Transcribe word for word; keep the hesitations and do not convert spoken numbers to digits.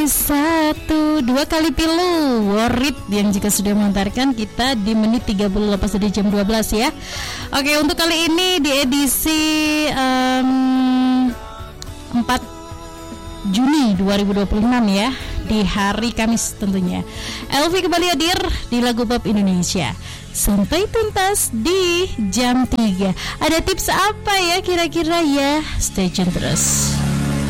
Satu dua kali pilu Worried yang juga sudah mengantarkan kita di menit tiga puluh lepas dari jam dua belas ya. Oke, untuk kali ini di edisi um, empat Juni dua ribu dua puluh enam ya, di hari Kamis tentunya. Elvi kembali hadir di Lagu Pop Indonesia sampai tuntas di jam tiga. Ada tips apa ya kira-kira ya? Stay tune terus.